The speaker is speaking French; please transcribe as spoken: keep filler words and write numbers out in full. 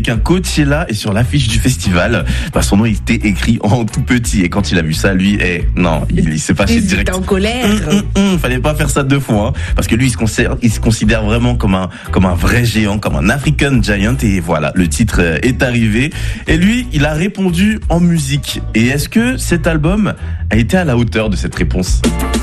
qu'un Coachella est sur l'affiche du festival. Bah, son nom il était écrit en tout petit et quand il a vu ça, lui, eh, non, il, il s'est fâché Il direct. était en colère. Hum, hum, hum, fallait pas faire ça deux fois, hein, parce que lui il se considère, il se considère vraiment comme un comme un vrai géant, comme un African Giant et voilà, le titre est arrivé et lui il a répondu en musique. Et est-ce que cet album a été à la hauteur de cette réponse?